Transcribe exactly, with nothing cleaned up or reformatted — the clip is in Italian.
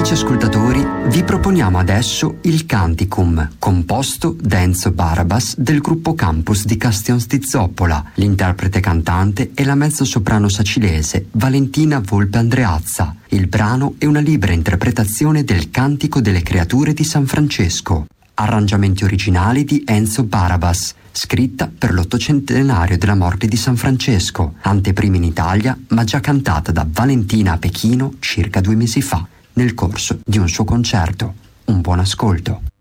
amici ascoltatori, vi proponiamo adesso il Canticum, composto da Enzo Barabas del gruppo Campus di Castions di Zoppola. L'interprete cantante è la mezzosoprano sacilese Valentina Volpe Andreazza. Il brano è una libera interpretazione del Cantico delle Creature di San Francesco. Arrangiamenti originali di Enzo Barabas, scritta per l'ottocentenario della morte di San Francesco, anteprima in Italia, ma già cantata da Valentina a Pechino circa due mesi fa, nel corso di un suo concerto. Un buon ascolto.